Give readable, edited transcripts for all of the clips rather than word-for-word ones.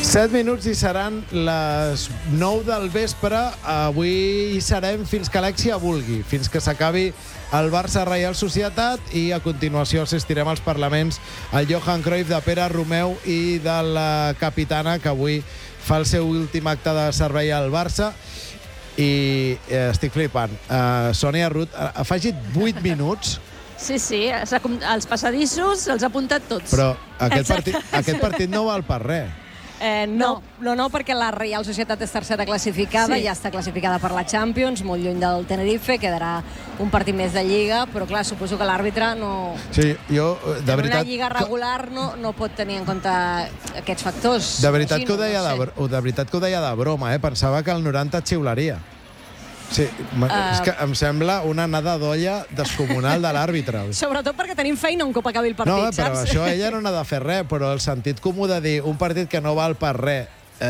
7 minuts i seran les 9 del vespre. Avui hi serem fins que Alexia vulgui, fins que s'acabi el Barça-Reial Societat, i a continuació assistirem als parlaments al Johan Cruyff de Pere Romeu i de la capitana, que avui fa el seu últim acte de servei al Barça. I estic flipant. Sònia Ruth ha afegit 8 minuts. Sí, els passadissos els ha apuntat tots. Però aquest partit no val per res. No, perquè la Reial Societat és tercera classificada, ja està classificada per la Champions, molt lluny del Tenerife, quedarà un partit més de Lliga, però clar, suposo que l'àrbitre no... Sí, jo, de veritat... En una Lliga regular no pot tenir en compte aquests factors. De veritat que ho deia de broma, pensava que el 90 xiularia. Sí, és que em sembla una anada d'olla descomunal de l'àrbitre. Sobretot perquè tenim feina un cop acabi el partit, saps? No, però saps? això ella no n'ha de fer res, però el sentit comú de dir un partit que no val per res,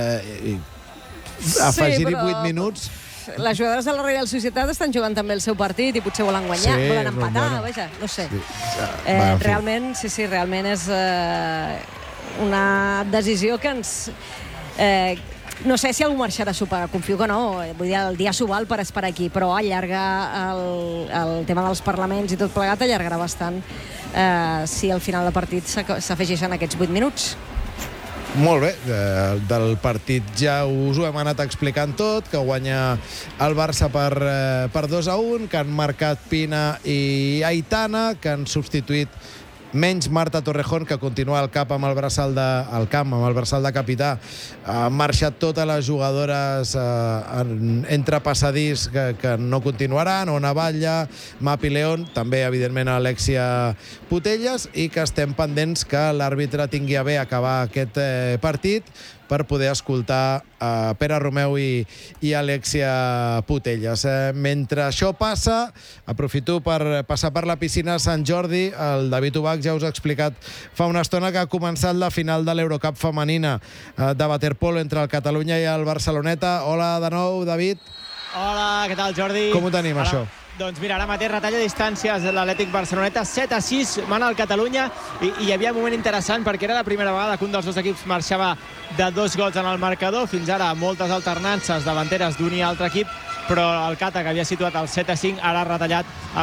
afegir-hi 8 minuts... Les jugadores de la Reial Societat estan jugant també el seu partit i potser volen guanyar, volen empatar, vaja, no sé. Realment, realment és una decisió que ens... No sé si algú marxarà a sopar, confio que no, vull dir, el dia s'ho val per esperar aquí, però allarga el tema dels parlaments i tot plegat allargarà bastant si al final del partit s'afegeixen aquests 8 minuts. Molt bé, del partit ja us ho hem anat explicant tot, que guanya el Barça per 2-1, que han marcat Pina i Aitana, que han substituït menys Marta Torrejón, que continua al camp amb el braçal de capità. Han marxat totes les jugadores entre passadís que no continuaran, Ona Batlle, Mapi León, també evidentment Alexia Putellas, i que estem pendents que l'àrbitre tingui a bé acabar aquest partit per poder escoltar Pere Romeu i Alexia Putellas. Mentre això passa, aprofito per passar per la piscina Sant Jordi. El David Ubach ja us ha explicat fa una estona que ha començat la final de l'Eurocup femenina de waterpolo entre el Catalunya i el Barceloneta. Hola de nou, David. Hola, què tal, Jordi? Com ho tenim, això? Doncs mira, ara mateix retalla distàncies de l'Atlètic Barceloneta, 7-6, mana el Catalunya, i hi havia un moment interessant perquè era la primera vegada que un dels dos equips marxava de 2 gols en el marcador. Fins ara moltes alternances davanteres d'un i altre equip, però el Cata, que havia situat el 7-5, ara ha retallat